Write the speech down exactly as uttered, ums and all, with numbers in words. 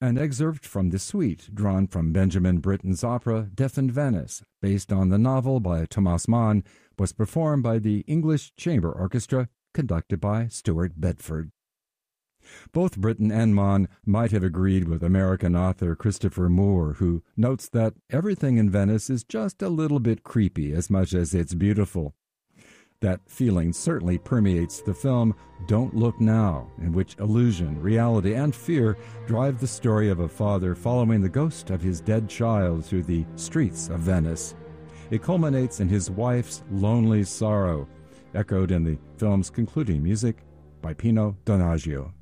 An excerpt from the suite drawn from Benjamin Britten's opera Death in Venice, based on the novel by Thomas Mann, was performed by the English Chamber Orchestra, conducted by Stuart Bedford. Both Britten and Mann might have agreed with American author Christopher Moore, who notes that everything in Venice is just a little bit creepy as much as it's beautiful. That feeling certainly permeates the film Don't Look Now, in which illusion, reality, and fear drive the story of a father following the ghost of his dead child through the streets of Venice. It culminates in his wife's lonely sorrow, echoed in the film's concluding music by Pino Donaggio.